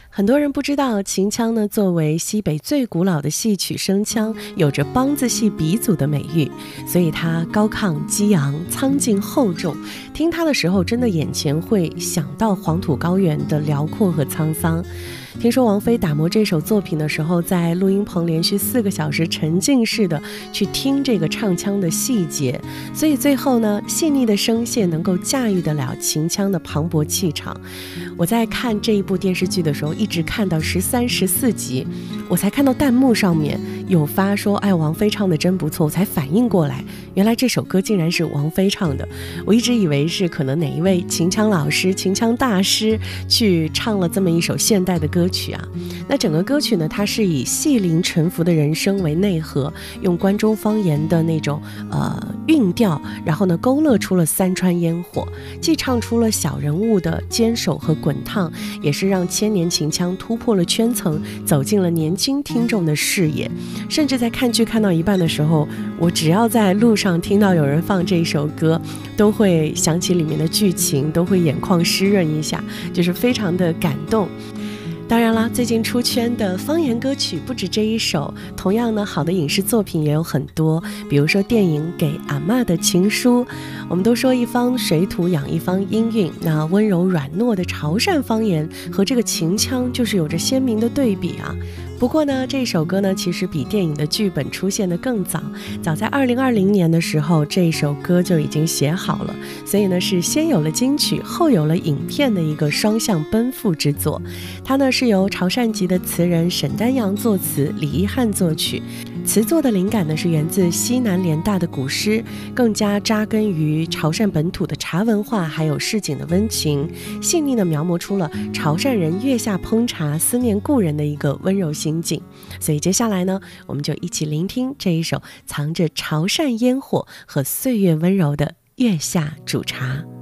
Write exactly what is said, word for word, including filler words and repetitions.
很多人不知道，秦腔呢作为西北最古老的戏曲声腔，有着梆子戏鼻祖的美誉，所以它高亢激昂、苍劲厚重，听它的时候，真的眼前会想到黄土高原的辽阔和沧桑。听说王菲打磨这首作品的时候，在录音棚连续四个小时沉浸式的去听这个唱腔的细节，所以最后呢，细腻的声线能够驾驭得了秦腔的磅礴气场。我在看这一部电视剧的时候，一直看到十三、十四集，我才看到弹幕上面有发说，哎，王菲唱的真不错，我才反应过来，原来这首歌竟然是王菲唱的。我一直以为是可能哪一位秦腔老师、秦腔大师去唱了这么一首现代的歌曲啊。那整个歌曲呢，它是以细灵沉浮的人声为内核，用关中方言的那种呃韵调，然后呢勾勒出了三川烟火，既唱出了小人物的坚守和滚烫，也是让千年秦腔突破了圈层，走进了年轻听众的视野。甚至在看剧看到一半的时候，我只要在路上听到有人放这首歌，都会想起里面的剧情，都会眼眶湿润一下，就是非常的感动。当然啦，最近出圈的方言歌曲不止这一首，同样呢，好的影视作品也有很多，比如说电影《给阿嬷的情书》。我们都说一方水土养一方音韵，那温柔软糯的潮汕方言和这个秦腔就是有着鲜明的对比啊。不过呢，这首歌呢，其实比电影的剧本出现的更早，早在二零二零年的时候，这首歌就已经写好了，所以呢，是先有了金曲，后有了影片的一个双向奔赴之作。它呢是由潮汕籍的词人沈丹阳作词，李一汉作曲。词作的灵感呢是源自西南联大的古诗，更加扎根于潮汕本土的茶文化，还有市井的温情，细腻地描摹出了潮汕人月下烹茶、思念故人的一个温柔心境。所以接下来呢，我们就一起聆听这一首藏着潮汕烟火和岁月温柔的月下煮茶。